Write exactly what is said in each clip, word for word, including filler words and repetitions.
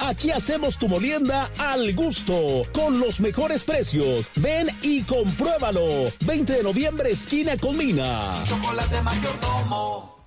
Aquí hacemos tu molienda al gusto, con los mejores precios. Ven y compruébalo. veinte de noviembre, esquina Colmina. Chocolate Mayordomo.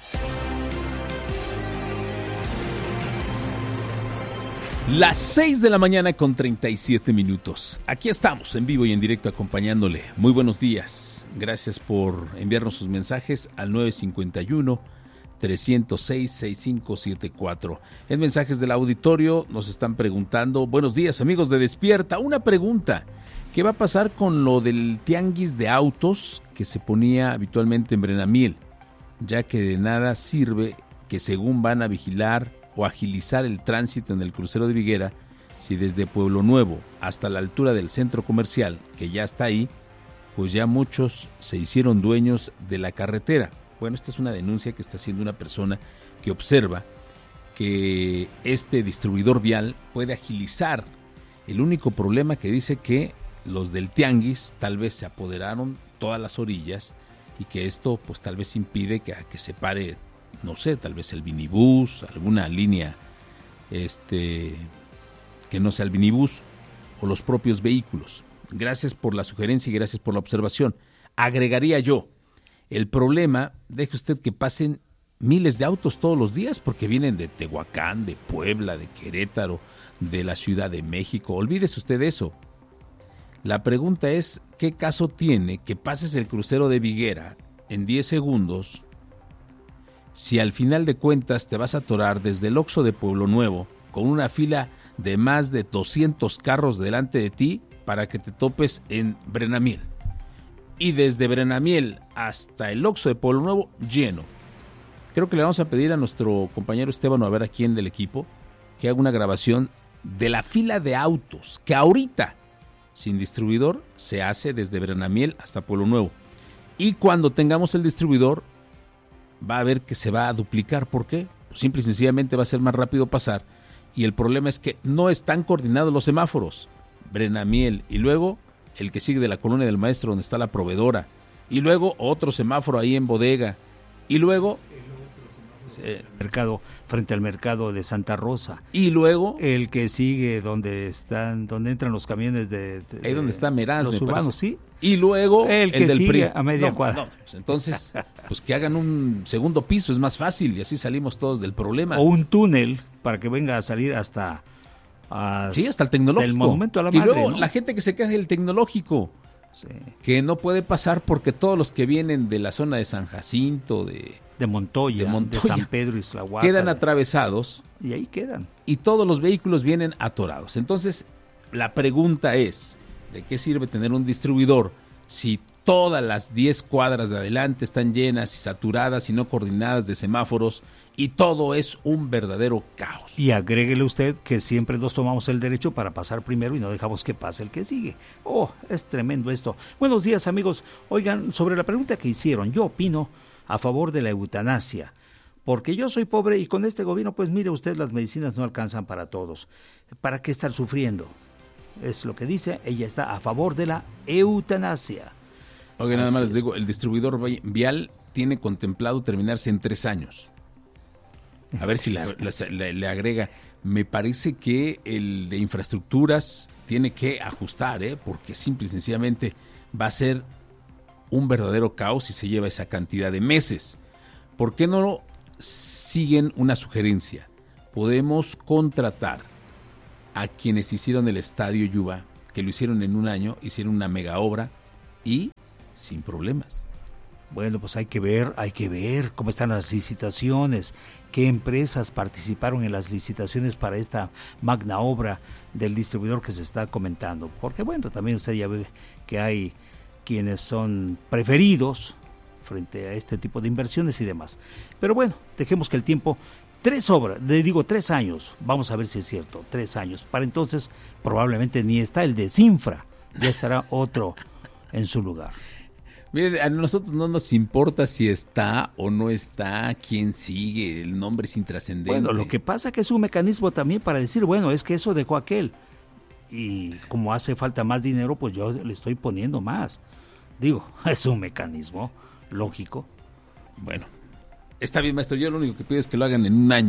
Las seis de la mañana con treinta y siete minutos. Aquí estamos en vivo y en directo acompañándole. Muy buenos días. Gracias por enviarnos sus mensajes al nueve cinco uno, tres cero seis, seis cinco siete cuatro. En mensajes del auditorio nos están preguntando, buenos días amigos de Despierta, una pregunta, ¿qué va a pasar con lo del tianguis de autos que se ponía habitualmente en Brenamiel? Ya que de nada sirve que según van a vigilar o agilizar el tránsito en el crucero de Viguera, si desde Pueblo Nuevo hasta la altura del centro comercial, que ya está ahí, pues ya muchos se hicieron dueños de la carretera. Bueno, esta es una denuncia que está haciendo una persona que observa que este distribuidor vial puede agilizar. El único problema que dice que los del tianguis tal vez se apoderaron todas las orillas y que esto pues tal vez impide que, que se pare, no sé, tal vez el minibús, alguna línea este, que no sea el minibús o los propios vehículos. Gracias por la sugerencia y gracias por la observación. Agregaría yo, el problema, deje usted que pasen miles de autos todos los días porque vienen de Tehuacán, de Puebla, de Querétaro, de la Ciudad de México. Olvídese usted de eso. La pregunta es, ¿qué caso tiene que pases el crucero de Viguera en diez segundos si al final de cuentas te vas a atorar desde el Oxxo de Pueblo Nuevo con una fila de más de doscientos carros delante de ti para que te topes en Brenamiel? Y desde Brenamiel hasta el Oxxo de Pueblo Nuevo, lleno. Creo que le vamos a pedir a nuestro compañero Esteban, a ver a quién del equipo, que haga una grabación de la fila de autos que ahorita, sin distribuidor, se hace desde Brenamiel hasta Pueblo Nuevo. Y cuando tengamos el distribuidor, va a ver que se va a duplicar. ¿Por qué? Pues simple y sencillamente va a ser más rápido pasar. Y el problema es que no están coordinados los semáforos. Brenamiel y luego el que sigue de la Colonia del Maestro, donde está la proveedora, y luego otro semáforo ahí en Bodega, y luego el mercado, frente al mercado de Santa Rosa, y luego el que sigue donde están, donde entran los camiones de, de ahí donde está Meraz, los urbanos, sí, y luego el que el del sigue P R I a media no, cuadra. No, pues entonces, pues que hagan un segundo piso, es más fácil y así salimos todos del problema. O un túnel para que venga a salir hasta Hasta, sí, hasta el tecnológico. El monumento a la madre, y luego ¿no? la gente que se queja del tecnológico, sí, que no puede pasar porque todos los que vienen de la zona de San Jacinto, de, de, Montoya, de Montoya, de San Pedro Islahuaca, quedan de... atravesados. Y ahí quedan. Y todos los vehículos vienen atorados. Entonces, la pregunta es, ¿de qué sirve tener un distribuidor si todas las diez cuadras de adelante están llenas y saturadas y no coordinadas de semáforos y todo es un verdadero caos? Y agréguele usted que siempre nos tomamos el derecho para pasar primero y no dejamos que pase el que sigue. Oh, es tremendo esto. Buenos días, amigos. Oigan, sobre la pregunta que hicieron, yo opino a favor de la eutanasia, porque yo soy pobre y con este gobierno, pues mire usted, las medicinas no alcanzan para todos. ¿Para qué estar sufriendo? Es lo que dice, ella está a favor de la eutanasia. Oye, nada más les digo, el distribuidor vial tiene contemplado terminarse en tres años. A ver si la, la, la, le agrega. Me parece que el de infraestructuras tiene que ajustar, ¿eh? Porque simple y sencillamente va a ser un verdadero caos si se lleva esa cantidad de meses. ¿Por qué no siguen una sugerencia? Podemos contratar a quienes hicieron el Estadio Yuba, que lo hicieron en un año, hicieron una mega obra y sin problemas. Bueno, pues hay que ver, hay que ver cómo están las licitaciones, qué empresas participaron en las licitaciones para esta magna obra del distribuidor que se está comentando. Porque bueno, también usted ya ve que hay quienes son preferidos frente a este tipo de inversiones y demás. Pero bueno, dejemos que el tiempo, tres obras, le digo tres años, vamos a ver si es cierto, tres años. Para entonces probablemente ni está el de Cinfra, ya estará otro en su lugar. Miren, a nosotros no nos importa si está o no está, quién sigue, el nombre es intrascendente. Bueno, lo que pasa que es un mecanismo también para decir, bueno, es que eso dejó aquel. Y como hace falta más dinero, pues yo le estoy poniendo más. Digo, es un mecanismo lógico. Bueno, está bien, maestro, yo lo único que pido es que lo hagan en un año.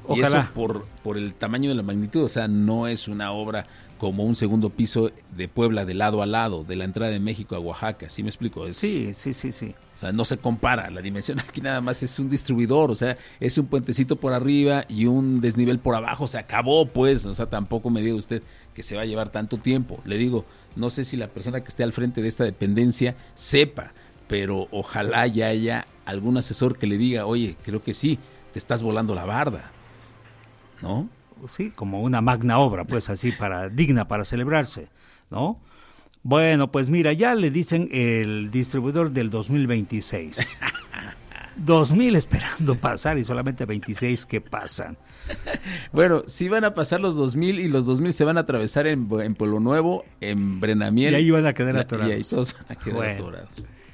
Ojalá. Y eso por, por el tamaño de la magnitud, o sea, no es una obra como un segundo piso de Puebla de lado a lado, de la entrada de México a Oaxaca, ¿sí me explico? Es, sí, sí, sí, sí. O sea, no se compara, la dimensión aquí nada más es un distribuidor, o sea, es un puentecito por arriba y un desnivel por abajo, se acabó pues, o sea, tampoco me diga usted que se va a llevar tanto tiempo. Le digo, no sé si la persona que esté al frente de esta dependencia sepa, pero ojalá ya haya algún asesor que le diga, oye, creo que sí, te estás volando la barda, ¿no? Sí, como una magna obra, pues así, para digna para celebrarse, ¿no? Bueno, pues mira, ya le dicen el distribuidor del dos mil veintiséis. dos mil esperando pasar y solamente veintiséis que pasan. Bueno, sí van a pasar los dos mil y los dos mil se van a atravesar en, en Pueblo Nuevo, en Brenamiel. Y ahí van a quedar atorados. Y ahí todos van a quedar bueno. atorados.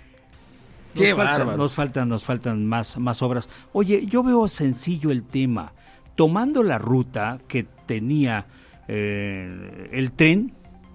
Qué bárbaro. Nos faltan, nos faltan más, más obras. Oye, yo veo sencillo el tema. Tomando la ruta que tenía eh, el tren,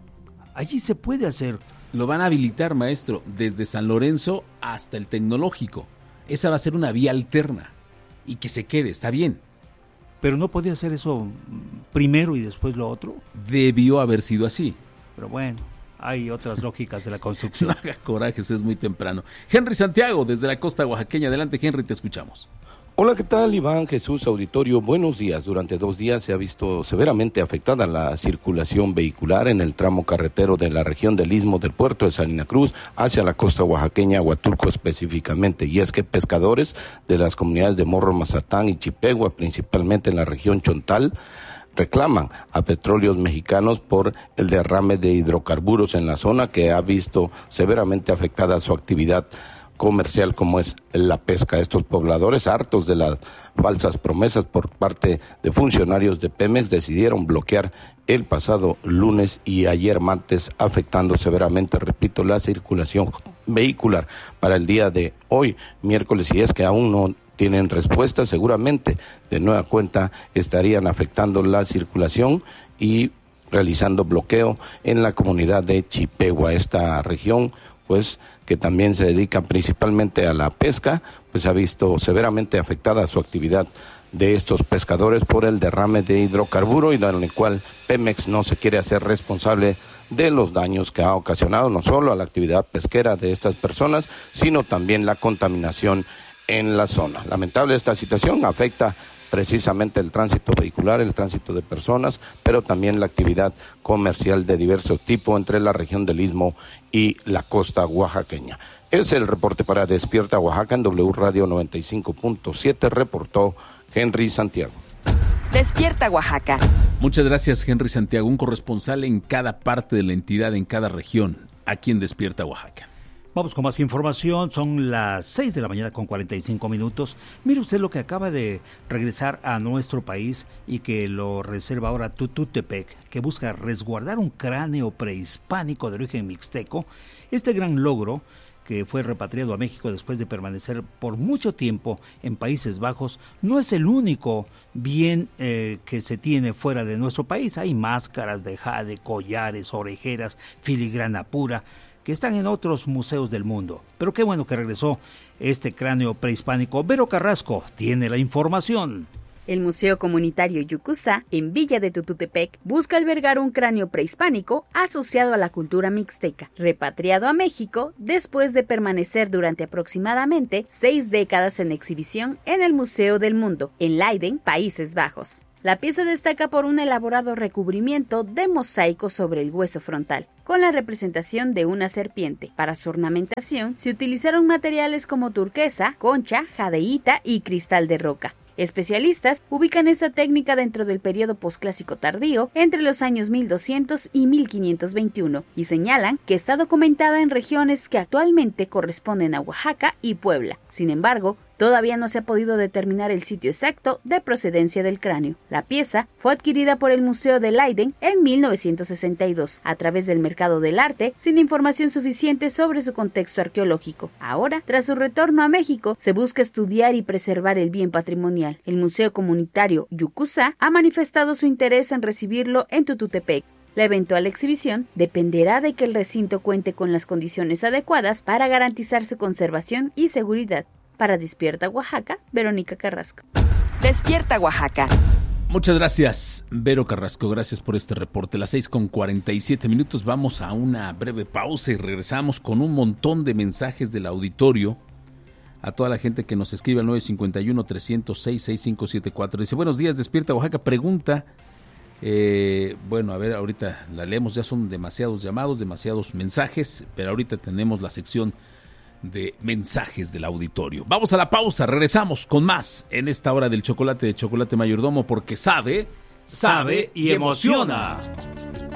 allí se puede hacer. Lo van a habilitar, maestro, desde San Lorenzo hasta el Tecnológico. Esa va a ser una vía alterna y que se quede, está bien. Pero no podía hacer eso primero y después lo otro. Debió haber sido así. Pero bueno, hay otras lógicas de la construcción. No haga corajes, es muy temprano. Henry Santiago, desde la costa oaxaqueña. Adelante, Henry, te escuchamos. Hola, ¿qué tal, Iván, Jesús, auditorio? Buenos días. Durante dos días se ha visto severamente afectada la circulación vehicular en el tramo carretero de la región del Istmo del puerto de Salina Cruz hacia la costa oaxaqueña, Huatulco específicamente. Y es que pescadores de las comunidades de Morro, Mazatán y Chipegua, principalmente en la región Chontal, reclaman a Petróleos Mexicanos por el derrame de hidrocarburos en la zona que ha visto severamente afectada su actividad comercial como es la pesca. Estos pobladores, hartos de las falsas promesas por parte de funcionarios de Pemex, decidieron bloquear el pasado lunes y ayer martes, afectando severamente, repito, la circulación vehicular para el día de hoy, miércoles, y es que aún no tienen respuesta, seguramente de nueva cuenta estarían afectando la circulación y realizando bloqueo en la comunidad de Chipegua, esta región pues que también se dedica principalmente a la pesca, pues ha visto severamente afectada su actividad de estos pescadores por el derrame de hidrocarburo y en el cual Pemex no se quiere hacer responsable de los daños que ha ocasionado no solo a la actividad pesquera de estas personas, sino también la contaminación en la zona. Lamentable esta situación, afecta precisamente el tránsito vehicular, el tránsito de personas, pero también la actividad comercial de diverso tipo entre la región del Istmo y la costa oaxaqueña. Es el reporte para Despierta Oaxaca en W Radio noventa y cinco punto siete, reportó Henry Santiago. Despierta Oaxaca. Muchas gracias, Henry Santiago, un corresponsal en cada parte de la entidad, en cada región, aquí en Despierta Oaxaca. Vamos con más información, son las seis de la mañana con cuarenta y cinco minutos. Mire usted lo que acaba de regresar a nuestro país y que lo reserva ahora Tututepec, que busca resguardar un cráneo prehispánico de origen mixteco. Este gran logro, que fue repatriado a México después de permanecer por mucho tiempo en Países Bajos, no es el único bien eh, que se tiene fuera de nuestro país. Hay máscaras de jade, collares, orejeras, filigrana pura, que están en otros museos del mundo. Pero qué bueno que regresó este cráneo prehispánico. Vero Carrasco tiene la información. El Museo Comunitario Yucusá, en Villa de Tututepec, busca albergar un cráneo prehispánico asociado a la cultura mixteca, repatriado a México después de permanecer durante aproximadamente seis décadas en exhibición en el Museo del Mundo, en Leiden, Países Bajos. La pieza destaca por un elaborado recubrimiento de mosaico sobre el hueso frontal, con la representación de una serpiente. Para su ornamentación se utilizaron materiales como turquesa, concha, jadeíta y cristal de roca. Especialistas ubican esta técnica dentro del periodo posclásico tardío, entre los años mil doscientos y mil quinientos veintiuno, y señalan que está documentada en regiones que actualmente corresponden a Oaxaca y Puebla. Sin embargo, todavía no se ha podido determinar el sitio exacto de procedencia del cráneo. La pieza fue adquirida por el Museo de Leiden en mil novecientos sesenta y dos a través del mercado del arte, sin información suficiente sobre su contexto arqueológico. Ahora, tras su retorno a México, se busca estudiar y preservar el bien patrimonial. El Museo Comunitario Yucusá ha manifestado su interés en recibirlo en Tututepec. La eventual exhibición dependerá de que el recinto cuente con las condiciones adecuadas para garantizar su conservación y seguridad. Para Despierta Oaxaca, Verónica Carrasco. Despierta Oaxaca. Muchas gracias, Vero Carrasco, gracias por este reporte. Las seis con cuarenta y siete minutos, vamos a una breve pausa y regresamos con un montón de mensajes del auditorio. A toda la gente que nos escribe al nueve cinco uno, tres cero seis, seis cinco siete cuatro. Dice, buenos días, Despierta Oaxaca, pregunta, eh, bueno, a ver, ahorita la leemos, ya son demasiados llamados, demasiados mensajes, pero ahorita tenemos la sección de mensajes del auditorio. Vamos a la pausa, regresamos con más en esta hora del chocolate de Chocolate Mayordomo, porque sabe, sabe y emociona.